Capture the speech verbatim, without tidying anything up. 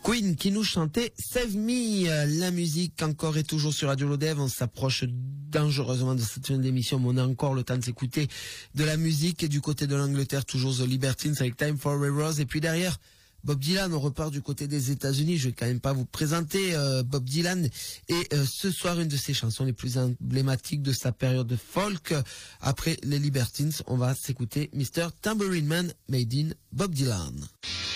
Queen qui nous chantait Save Me. La musique encore et toujours sur Radio Lodève. On s'approche dangereusement de cette fin d'émission, mais on a encore le temps de s'écouter de la musique. Et du côté de l'Angleterre, toujours The Libertines avec Time for a Rose. Et puis derrière, Bob Dylan, on repart du côté des États-Unis. Je vais quand même pas vous présenter euh, Bob Dylan. Et euh, ce soir, une de ses chansons les plus emblématiques de sa période de folk. Après les Libertines, on va s'écouter mister Tambourine Man, made in Bob Dylan.